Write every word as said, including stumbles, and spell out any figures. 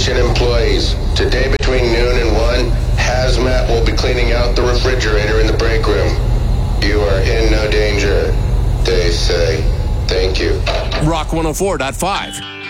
station employees. Today between noon and one, Hazmat will be cleaning out the refrigerator in the break room. You are in no danger, they say. Thank you. Rock one oh four point five.